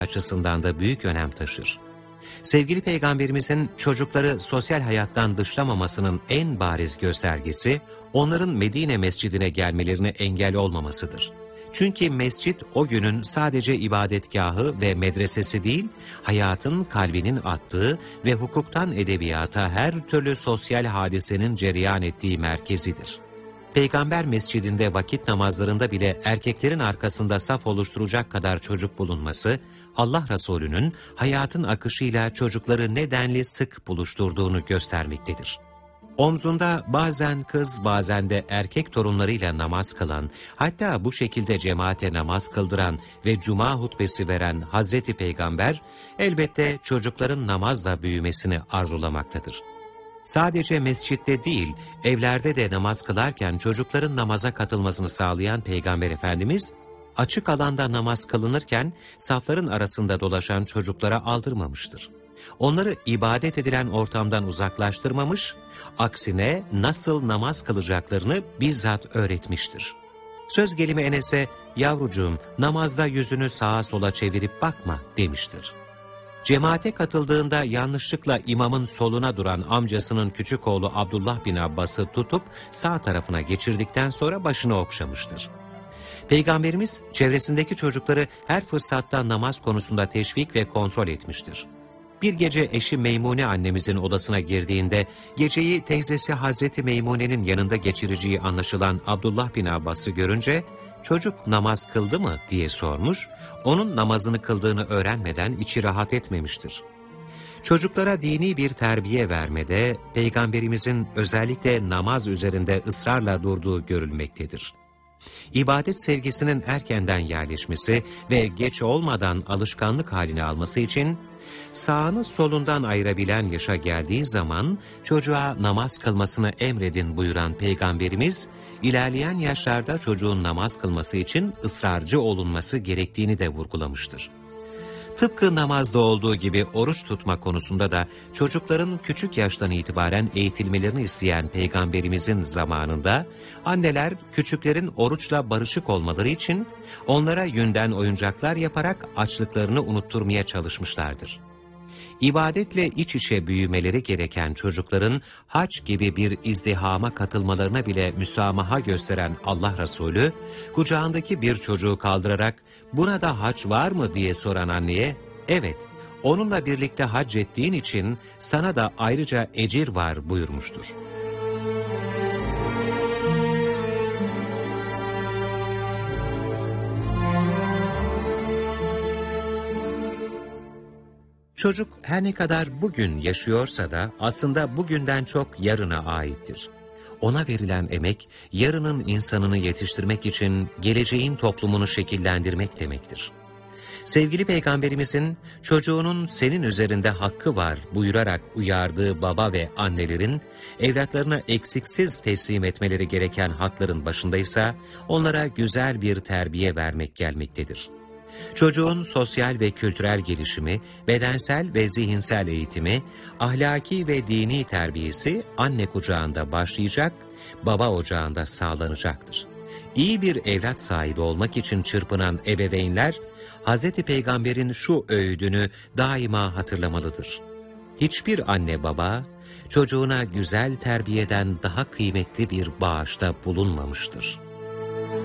açısından da büyük önem taşır. Sevgili Peygamberimizin çocukları sosyal hayattan dışlamamasının en bariz göstergesi, onların Medine mescidine gelmelerine engel olmamasıdır. Çünkü mescit o günün sadece ibadetgahı ve medresesi değil, hayatın kalbinin attığı ve hukuktan edebiyata her türlü sosyal hadisenin cereyan ettiği merkezidir. Peygamber mescidinde vakit namazlarında bile erkeklerin arkasında saf oluşturacak kadar çocuk bulunması, Allah Resulü'nün hayatın akışıyla çocukları nedenli sık buluşturduğunu göstermektedir. Omzunda bazen kız bazen de erkek torunlarıyla namaz kılan, hatta bu şekilde cemaate namaz kıldıran ve cuma hutbesi veren Hazreti Peygamber, elbette çocukların namazla büyümesini arzulamaktadır. Sadece mescitte değil, evlerde de namaz kılarken çocukların namaza katılmasını sağlayan Peygamber Efendimiz, açık alanda namaz kılınırken safların arasında dolaşan çocuklara aldırmamıştır. Onları ibadet edilen ortamdan uzaklaştırmamış, aksine nasıl namaz kılacaklarını bizzat öğretmiştir. Söz gelimi Enes'e, "Yavrucuğum, namazda yüzünü sağa sola çevirip bakma," demiştir. Cemaate katıldığında yanlışlıkla imamın soluna duran amcasının küçük oğlu Abdullah bin Abbas'ı tutup sağ tarafına geçirdikten sonra başını okşamıştır. Peygamberimiz çevresindeki çocukları her fırsatta namaz konusunda teşvik ve kontrol etmiştir. Bir gece eşi Meymune annemizin odasına girdiğinde geceyi teyzesi Hazreti Meymune'nin yanında geçireceği anlaşılan Abdullah bin Abbas'ı görünce "Çocuk namaz kıldı mı?" diye sormuş, onun namazını kıldığını öğrenmeden içi rahat etmemiştir. Çocuklara dini bir terbiye vermede Peygamberimizin özellikle namaz üzerinde ısrarla durduğu görülmektedir. İbadet sevgisinin erkenden yerleşmesi ve geç olmadan alışkanlık haline alması için sağını solundan ayırabilen yaşa geldiği zaman çocuğa namaz kılmasını emredin buyuran Peygamberimiz, ilerleyen yaşlarda çocuğun namaz kılması için ısrarcı olunması gerektiğini de vurgulamıştır. Tıpkı namazda olduğu gibi oruç tutma konusunda da çocukların küçük yaştan itibaren eğitilmelerini isteyen Peygamberimizin zamanında anneler küçüklerin oruçla barışık olmaları için onlara yünden oyuncaklar yaparak açlıklarını unutturmaya çalışmışlardır. İbadetle iç içe büyümeleri gereken çocukların hac gibi bir izdihama katılmalarına bile müsamaha gösteren Allah Resulü, kucağındaki bir çocuğu kaldırarak "Buna da hac var mı?" diye soran anneye, "Evet, onunla birlikte hac ettiğin için sana da ayrıca ecir var," buyurmuştur. Çocuk her ne kadar bugün yaşıyorsa da aslında bugünden çok yarına aittir. Ona verilen emek, yarının insanını yetiştirmek için geleceğin toplumunu şekillendirmek demektir. Sevgili Peygamberimizin çocuğunun senin üzerinde hakkı var buyurarak uyardığı baba ve annelerin evlatlarına eksiksiz teslim etmeleri gereken hakların başındaysa onlara güzel bir terbiye vermek gelmektedir. Çocuğun sosyal ve kültürel gelişimi, bedensel ve zihinsel eğitimi, ahlaki ve dini terbiyesi anne kucağında başlayacak, baba ocağında sağlanacaktır. İyi bir evlat sahibi olmak için çırpınan ebeveynler, Hz. Peygamber'in şu öğüdünü daima hatırlamalıdır. Hiçbir anne baba, çocuğuna güzel terbiyeden daha kıymetli bir bağışta bulunmamıştır.